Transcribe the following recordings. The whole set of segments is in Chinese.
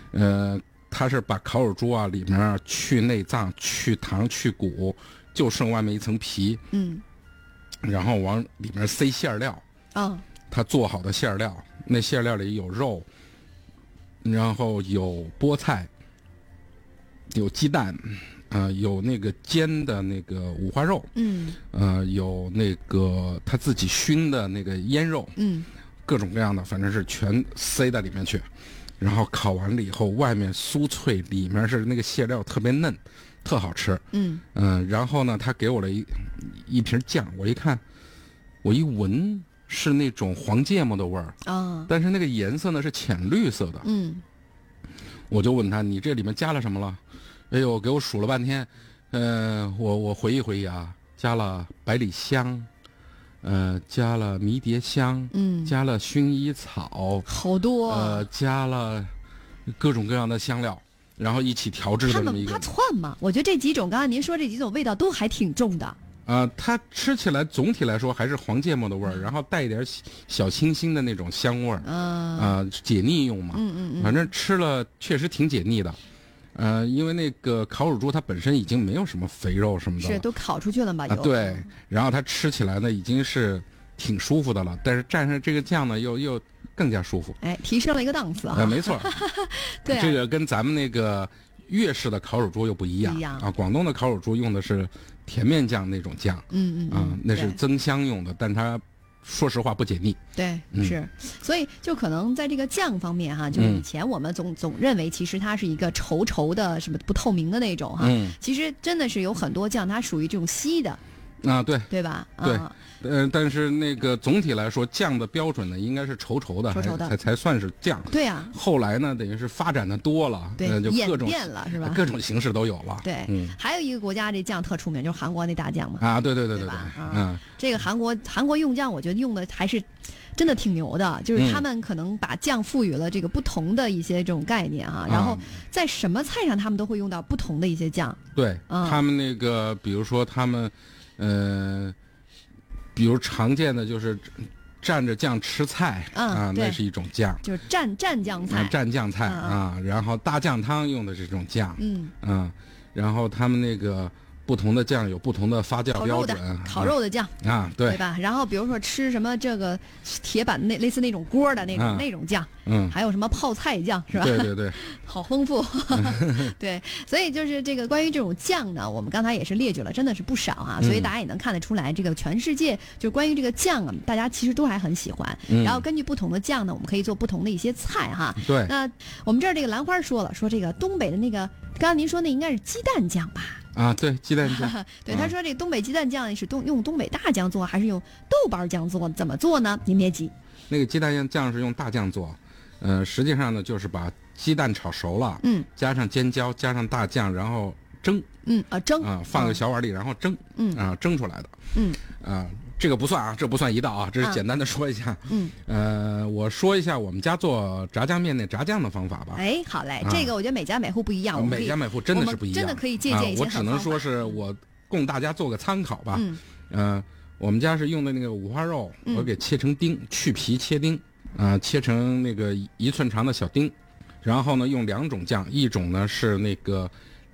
它是把烤乳猪啊里面去内脏、去糖、去骨，就剩外面一层皮，然后往里面塞馅料，它做好的馅料，那馅料里有肉，然后有菠菜，有鸡蛋，有那个煎的那个五花肉，有那个他自己熏的那个腌肉，各种各样的，反正是全塞在里面去。然后烤完了以后，外面酥脆，里面是那个馅料特别嫩，特好吃。然后呢，他给我了一瓶酱，我一看，我一闻是那种黄芥末的味儿但是那个颜色呢是浅绿色的。我就问他，你这里面加了什么了？哎呦，给我数了半天。我回忆回忆啊，加了百里香。加了迷迭香，加了薰衣草， 好多， 加了各种各样的香料，然后一起调制的这么一个。 它窜嘛？我觉得这几种，刚才您说这几种味道都还挺重的。 它吃起来总体来说还是黄芥末的味儿，然后带一点小清新的那种香味儿，解腻用嘛。反正吃了确实挺解腻的。因为那个烤乳猪它本身已经没有什么肥肉什么的了， 是都烤出去了嘛？ 对，然后它吃起来呢已经是挺舒服的了，但是蘸上这个酱呢又更加舒服， 提升了一个档次啊。 没错， 对， 这个跟咱们那个粤式的烤乳猪又不一样啊。广东的烤乳猪用的是甜面酱那种酱，那是增香用的，但它说实话不解腻。 对，是，所以就可能在这个酱方面哈，就是以前我们总认为其实它是一个稠稠的什么不透明的那种哈，其实真的是有很多酱它属于这种稀的对吧？ 对，但是那个总体来说，酱的标准呢应该是稠稠的，才算是酱。 对啊。后来呢，等于是发展的多了， 对， 就各种演变了是吧？ 各种形式都有了。 对，还有一个国家这酱特出名，就是韩国那大酱嘛。 对吧？这个韩国用酱，我觉得用的还是真的挺牛的，就是他们可能把酱赋予了这个不同的一些这种概念哈，然后在什么菜上他们都会用到不同的一些酱。 对，他们那个比如说他们比如常见的就是蘸着酱吃菜那是一种酱， 就是蘸酱菜， 蘸酱菜然后大酱汤用的这种酱，然后他们那个不同的酱有不同的发酵标准， 烤肉的酱对吧？然后比如说吃什么这个铁板类似那种锅的那种酱，还有什么泡菜酱是吧？ 对， 好丰富。对，所以就是这个关于这种酱呢，我们刚才也是列举了，真的是不少啊。所以大家也能看得出来，这个全世界就关于这个酱啊，大家其实都还很喜欢。然后根据不同的酱呢，我们可以做不同的一些菜哈。 对。 那我们这儿这个兰花说了，说这个东北的那个，刚刚您说那应该是鸡蛋酱吧？ 对，鸡蛋酱。 对，他说这个东北鸡蛋酱是用东北大酱做，还是用豆瓣酱做？怎么做呢？您别急， 那个鸡蛋酱是用大酱做，实际上呢就是把鸡蛋炒熟了，加上尖椒，加上大酱，然后蒸， 蒸放个小碗里，然后蒸，蒸出来的，这个不算啊，这不算一道啊，这是简单的说一下。我说一下我们家做炸酱面那炸酱的方法吧。 好嘞，这个我觉得每家每户不一样， 每家每户真的是不一样， 真的可以借鉴一些。 我只能说是我供大家做个参考吧。我们家是用的那个五花肉，我给切成丁，去皮切丁，切成那个1寸长的小丁，然后呢用2种酱，一种呢是那个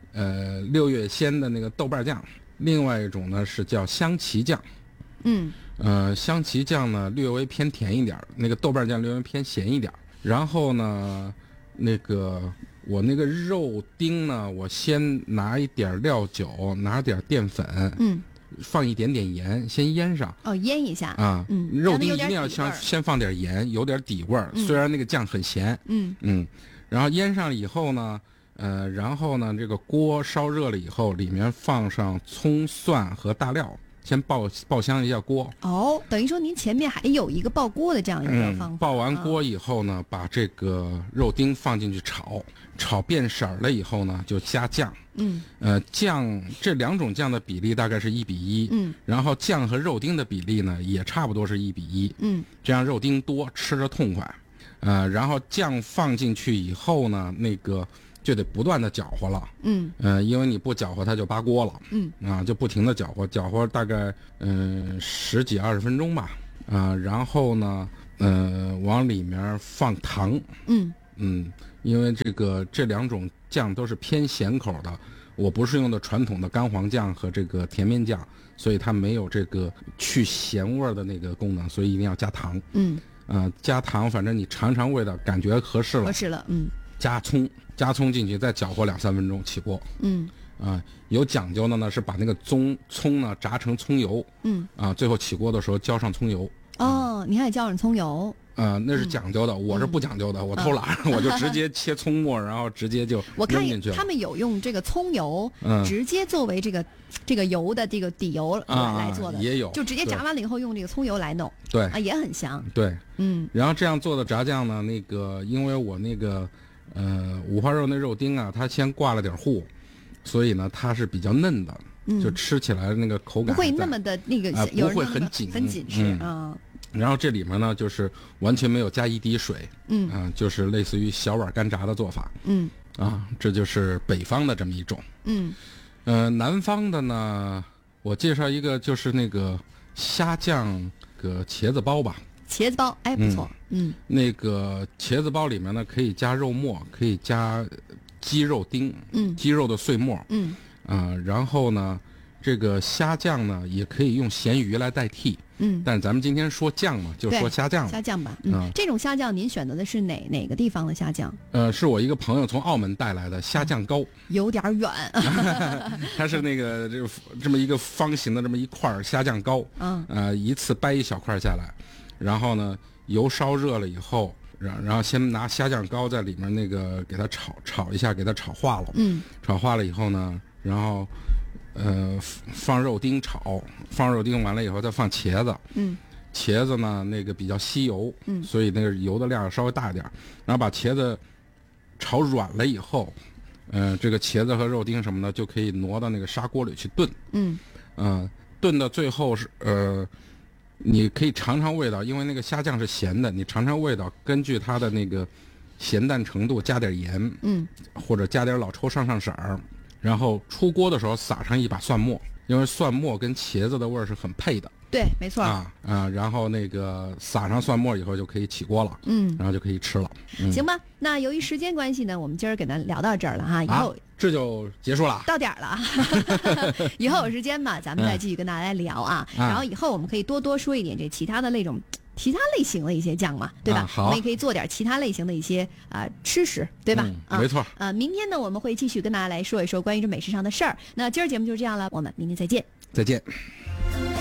6月鲜的那个豆瓣酱，另外一种呢是叫香旗酱。香旗酱呢略微偏甜一点，那个豆瓣酱略微偏咸一点。然后呢，那个我那个肉丁呢，我先拿一点料酒，拿点淀粉，放一点点盐，先腌上。 腌一下肉丁一定要先放点盐，有点底味儿。虽然那个酱很咸，然后腌上以后呢，然后呢，这个锅烧热了以后，里面放上葱蒜和大料。先爆香一下锅。 等于说您前面还有一个爆锅的这样一个方法。 爆完锅以后呢，把这个肉丁放进去炒变色了以后呢，就加酱。酱这2种酱的比例大概是1比1。然后酱和肉丁的比例呢，也差不多是1比1。这样肉丁多，吃着痛快。然后酱放进去以后呢，那个就得不断的搅和了，因为你不搅和它就扒锅了，就不停的搅和大概10几20分钟吧，然后呢往里面放糖， 因为这两种酱都是偏咸口的，我不是用的传统的干黄酱和这个甜面酱，所以它没有这个去咸味的那个功能，所以一定要加糖。加糖，反正你尝尝味道，感觉合适了。加葱进去，再搅和2-3分钟，起锅。有讲究的呢是把那个葱呢炸成葱油。最后起锅的时候浇上葱油。 你还浇上葱油？ 那是讲究的，我是不讲究的，我偷懒，我就直接切葱末，然后直接就扔进去了。 我看他们有用这个葱油，直接作为这个油的这个底油来做的， 也有， 就直接炸完了以后用这个葱油来弄， 对也很香。 对，然后这样做的炸酱呢，因为我五花肉那肉丁啊，它先挂了点糊，所以呢它是比较嫩的，就吃起来那个口感不会那么的那个， 不会很紧实然后这里面呢，就是完全没有加一滴水，就是类似于小碗干炸的做法，这就是北方的这么一种，南方的呢，我介绍一个，就是那个虾酱个茄子包吧。 茄子包，不错， 那个茄子包里面呢，可以加肉末，可以加鸡肉丁，鸡肉的碎末，然后呢，这个虾酱呢，也可以用咸鱼来代替。但是咱们今天说酱嘛，就说虾酱。 虾酱吧，这种虾酱您选择的是哪个地方的虾酱？ 是我一个朋友从澳门带来的虾酱膏， 有点远。 它是这么一个方形的这么一块虾酱膏，一次掰一小块下来，然后呢，油烧热了以后，然后先拿虾酱膏在里面给它炒一下，给它炒化了。炒化了以后呢，然后。放肉丁炒，放肉丁完了以后再放茄子，茄子呢比较吸油，所以那个油的量稍微大一点，然后把茄子炒软了以后，这个茄子和肉丁什么的就可以挪到那个砂锅里去炖，炖到最后是你可以尝尝味道，因为那个虾酱是咸的，你尝尝味道，根据它的那个咸淡程度加点盐，或者加点老抽上色儿。然后出锅的时候撒上一把蒜末，因为蒜末跟茄子的味儿是很配的。 对，没错。 然后撒上蒜末以后就可以起锅了，然后就可以吃了。 行吧，那由于时间关系呢，我们今儿给咱聊到这儿了哈，以后这就结束了， 到点儿了。以后有时间嘛，咱们再继续跟大家来聊啊。然后以后我们可以多说一点这其他的那种。其他类型的一些酱嘛，对吧？ 好， 我们也可以做点其他类型的一些吃食，对吧？ 没错。 明天呢，我们会继续跟大家来说一说关于这美食上的事儿。那今儿节目就这样了，我们明天再见。 再见。